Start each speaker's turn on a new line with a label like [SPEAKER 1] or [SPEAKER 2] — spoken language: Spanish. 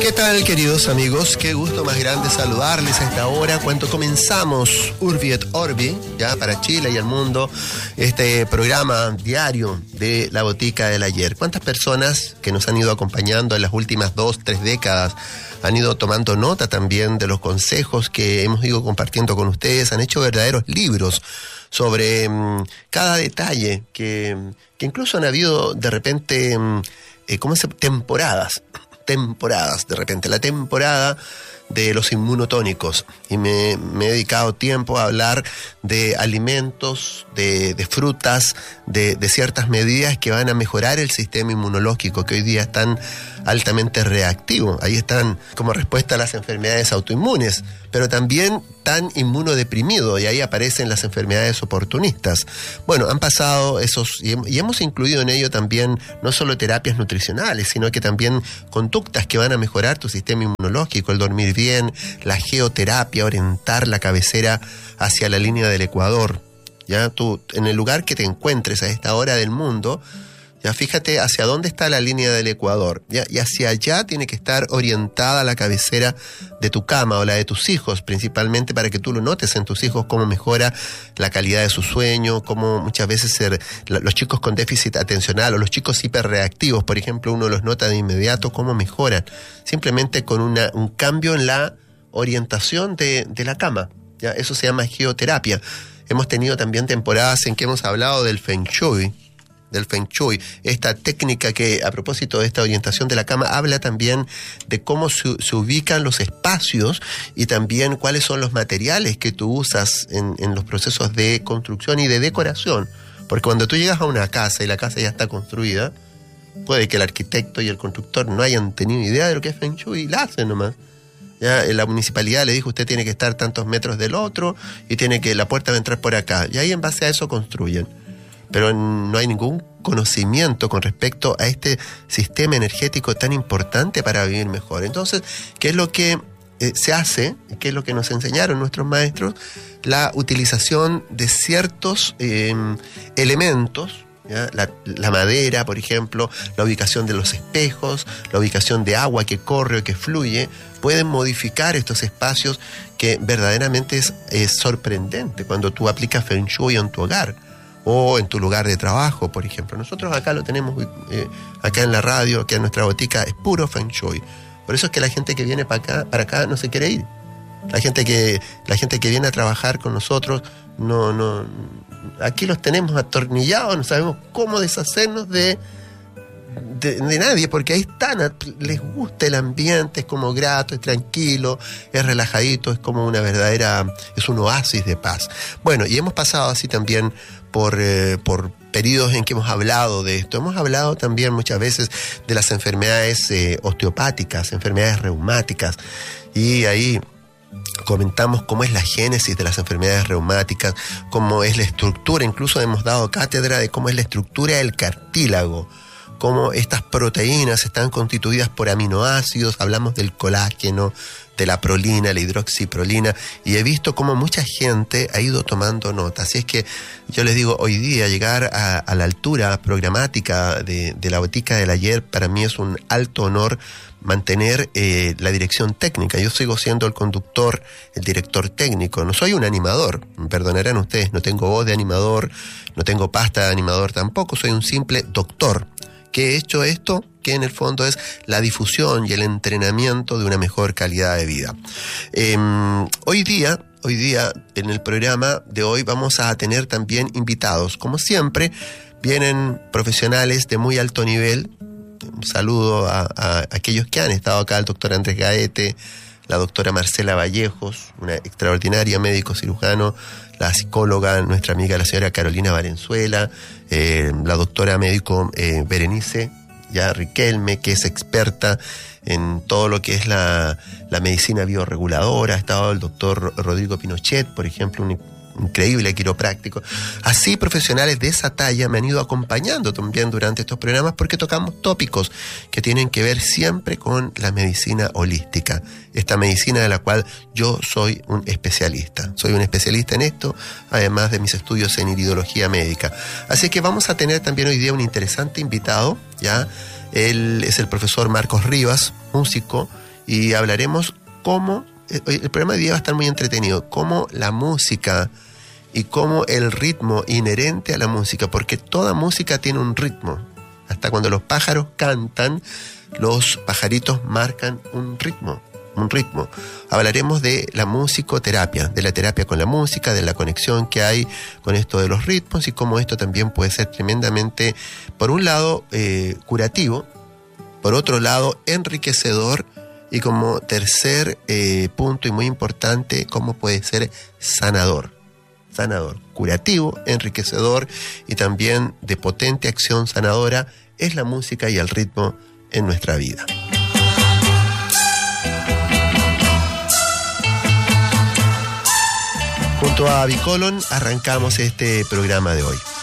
[SPEAKER 1] ¿Qué tal, queridos amigos? Qué gusto más grande saludarles a esta hora cuando comenzamos Urbi et Orbi, ya para Chile y el mundo, este programa diario de la Botica del Ayer. ¿Cuántas personas que nos han ido acompañando en las últimas 2-3 décadas han ido tomando nota también de los consejos que hemos ido compartiendo con ustedes? Han hecho verdaderos libros sobre cada detalle que incluso han habido de repente, temporadas, de repente, la temporada de los inmunotónicos, y me he dedicado tiempo a hablar de alimentos, de frutas, de ciertas medidas que van a mejorar el sistema inmunológico, que hoy día están altamente reactivo. Ahí están como respuesta a las enfermedades autoinmunes, pero también tan inmunodeprimido, y ahí aparecen las enfermedades oportunistas. Bueno, han pasado esos, y hemos incluido en ello también no solo terapias nutricionales, sino que también conductas que van a mejorar tu sistema inmunológico, el dormir bien, la geoterapia, orientar la cabecera hacia la línea del ecuador. Ya tú, en el lugar que te encuentres a esta hora del mundo, ya fíjate hacia dónde está la línea del ecuador, ¿ya? Y hacia allá tiene que estar orientada la cabecera de tu cama o la de tus hijos, principalmente para que tú lo notes en tus hijos, cómo mejora la calidad de su sueño, cómo muchas veces los chicos con déficit atencional o los chicos hiperreactivos, por ejemplo, uno los nota de inmediato cómo mejoran, simplemente con un cambio en la orientación de la cama, ¿ya? Eso se llama geoterapia. Hemos tenido también temporadas en que hemos hablado del Feng Shui, esta técnica que, a propósito de esta orientación de la cama, habla también de cómo se ubican los espacios y también cuáles son los materiales que tú usas en los procesos de construcción y de decoración. Porque cuando tú llegas a una casa y la casa ya está construida, puede que el arquitecto y el constructor no hayan tenido idea de lo que es Feng Shui y la hacen nomás. Ya la municipalidad le dijo, usted tiene que estar tantos metros del otro y la puerta va a entrar por acá. Y ahí en base a eso construyen. Pero no hay ningún conocimiento con respecto a este sistema energético tan importante para vivir mejor. Entonces, ¿qué es lo que se hace? ¿Qué es lo que nos enseñaron nuestros maestros? La utilización de ciertos elementos, ¿ya? La madera, por ejemplo, la ubicación de los espejos, la ubicación de agua que corre o que fluye, pueden modificar estos espacios que verdaderamente es sorprendente cuando tú aplicas Feng Shui en tu hogar o en tu lugar de trabajo, por ejemplo. Nosotros acá lo tenemos, acá en la radio, que en nuestra botica es puro Feng Shui. Por eso es que la gente que viene para acá no se quiere ir. La gente que viene a trabajar con nosotros, no, aquí los tenemos atornillados, no sabemos cómo deshacernos de nadie, porque ahí están, les gusta el ambiente, es como grato, es tranquilo, es relajadito, es como es un oasis de paz. Bueno, y hemos pasado así también por periodos en que hemos hablado de esto. Hemos hablado también muchas veces de las enfermedades osteopáticas, enfermedades reumáticas, y ahí comentamos cómo es la génesis de las enfermedades reumáticas, cómo es la estructura, incluso hemos dado cátedra de cómo es la estructura del cartílago, cómo estas proteínas están constituidas por aminoácidos, hablamos del colágeno, de la prolina, la hidroxiprolina, y he visto cómo mucha gente ha ido tomando nota. Así es que yo les digo, hoy día llegar a la altura programática de la Botica del Ayer, para mí es un alto honor mantener la dirección técnica. Yo sigo siendo el conductor, el director técnico, no soy un animador, me perdonarán ustedes, no tengo voz de animador, no tengo pasta de animador tampoco, soy un simple doctor que he hecho esto, que en el fondo es la difusión y el entrenamiento de una mejor calidad de vida. Hoy día, en el programa de hoy, vamos a tener también invitados. Como siempre, vienen profesionales de muy alto nivel. Un saludo a aquellos que han estado acá, el doctor Andrés Gaete, la doctora Marcela Vallejos, una extraordinaria médico cirujano, la psicóloga, nuestra amiga la señora Carolina Valenzuela, la doctora médico Berenice Riquelme, que es experta en todo lo que es la medicina biorreguladora. Ha estado el doctor Rodrigo Pinochet, por ejemplo, un increíble quiropráctico. Así, profesionales de esa talla me han ido acompañando también durante estos programas, porque tocamos tópicos que tienen que ver siempre con la medicina holística, esta medicina de la cual yo soy un especialista. Soy un especialista en esto, además de mis estudios en iridología médica. Así que vamos a tener también hoy día un interesante invitado, ¿ya? Él es el profesor Marcos Rivas, músico, y hablaremos cómo, el programa de hoy va a estar muy entretenido, cómo la música y cómo el ritmo inherente a la música, porque toda música tiene un ritmo. Hasta cuando los pájaros cantan, los pajaritos marcan un ritmo. Hablaremos de la musicoterapia, de la terapia con la música, de la conexión que hay con esto de los ritmos y cómo esto también puede ser tremendamente, por un lado, curativo, por otro lado, enriquecedor, y como tercer punto y muy importante, cómo puede ser sanador, curativo, enriquecedor y también de potente acción sanadora es la música y el ritmo en nuestra vida. Junto a Bicolon arrancamos este programa de hoy.